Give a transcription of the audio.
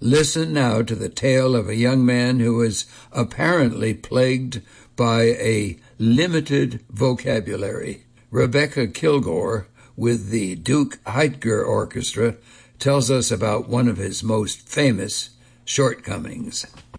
Listen now to the tale of a young man who is apparently plagued by a limited vocabulary. Rebecca Kilgore, with the Duke Heidger Orchestra, tells us about one of his most famous shortcomings.